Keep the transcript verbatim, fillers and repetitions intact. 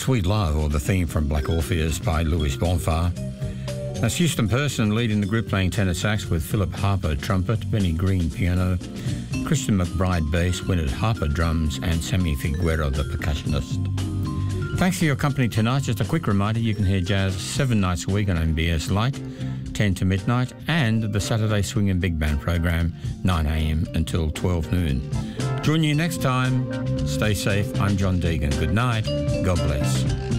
Sweet Love, or the theme from Black Orpheus by Louis Bonfart. That's Houston Person leading the group, playing tenor sax, with Philip Harper trumpet, Benny Green piano, Christian McBride bass, Winard Harper drums, and Sammy Figueroa the percussionist. Thanks for your company tonight. Just a quick reminder, you can hear jazz seven nights a week on M B S Light, ten to midnight, and the Saturday Swing and Big Band program, nine a m until twelve noon. Join you next time. Stay safe. I'm John Deegan. Good night. God bless.